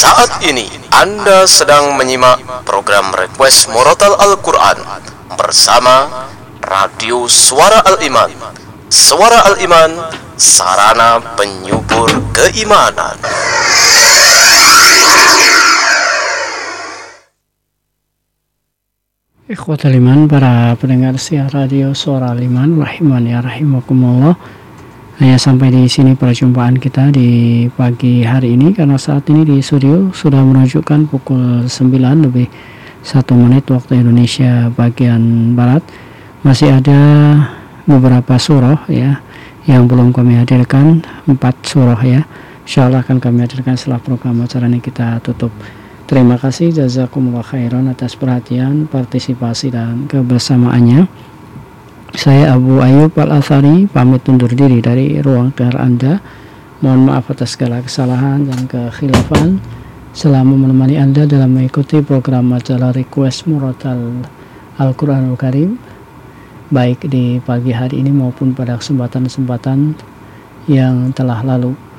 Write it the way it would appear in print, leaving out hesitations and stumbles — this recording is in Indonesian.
Saat ini Anda sedang menyimak program Request Murotal Al-Quran bersama Radio Suara Al-Iman. Suara Al-Iman, sarana penyubur keimanan. Ikhwatal iman, para pendengar siar radio Suara Al-Iman, rahimani ya rahimakumullah. Hanya sampai di sini perjumpaan kita di pagi hari ini, karena saat ini di studio sudah menunjukkan pukul 9 lebih 1 menit waktu Indonesia bagian barat. Masih ada beberapa surah ya yang belum kami hadirkan, 4 surah ya. Insyaallah akan kami hadirkan setelah program acara ini kita tutup. Terima kasih, jazakumullah khairan atas perhatian, partisipasi dan kebersamaannya. Saya Abu Ayyub Al-Athari pamit undur diri dari ruang dengar Anda. Mohon maaf atas segala kesalahan dan kekhilafan selama menemani Anda dalam mengikuti program majalah Request Murotal Al-Quranul Karim, baik di pagi hari ini maupun pada kesempatan-kesempatan yang telah lalu.